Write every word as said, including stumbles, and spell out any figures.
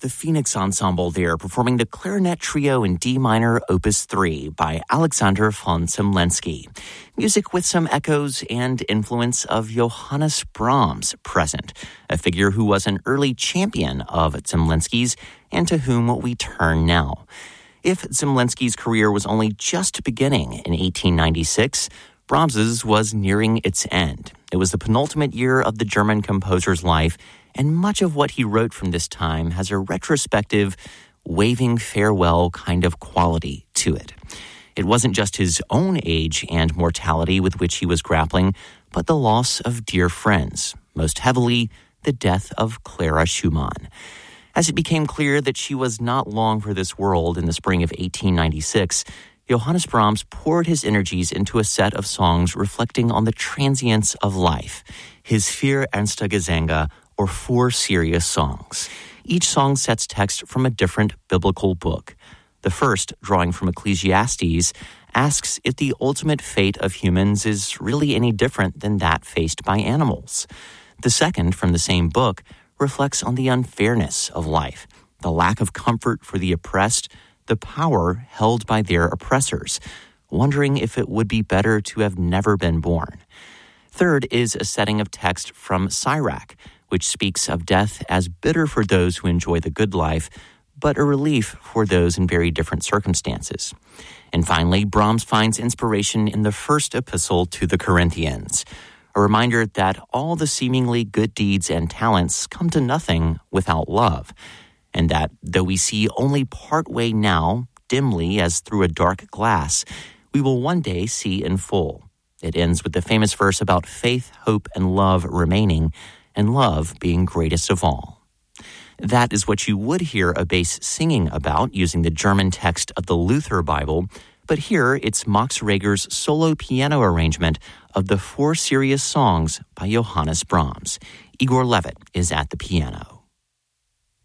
the Phoenix Ensemble there performing the Clarinet Trio in D minor, Opus three by Alexander von Zemlinsky. Music with some echoes and influence of Johannes Brahms present, a figure who was an early champion of Zemlinsky's and to whom we turn now. If Zemlinsky's career was only just beginning in eighteen ninety-six, Brahms's was nearing its end. It was the penultimate year of the German composer's life, and much of what he wrote from this time has a retrospective, waving farewell kind of quality to it. It wasn't just his own age and mortality with which he was grappling, but the loss of dear friends, most heavily the death of Clara Schumann. As it became clear that she was not long for this world in the spring of eighteen ninety-six, Johannes Brahms poured his energies into a set of songs reflecting on the transience of life, his Vier ernste Gesänge, or four serious songs. Each song sets text from a different biblical book. The first, drawing from Ecclesiastes, asks if the ultimate fate of humans is really any different than that faced by animals. The second, from the same book, reflects on the unfairness of life, the lack of comfort for the oppressed, the power held by their oppressors, wondering if it would be better to have never been born. Third is a setting of text from Sirach, which speaks of death as bitter for those who enjoy the good life, but a relief for those in very different circumstances. And finally, Brahms finds inspiration in the first epistle to the Corinthians, a reminder that all the seemingly good deeds and talents come to nothing without love, and that though we see only part way now, dimly as through a dark glass, we will one day see in full. It ends with the famous verse about faith, hope, and love remaining, and love being greatest of all. That is what you would hear a bass singing about using the German text of the Luther Bible, but here it's Max Reger's solo piano arrangement of the four serious songs by Johannes Brahms. Igor Levit is at the piano.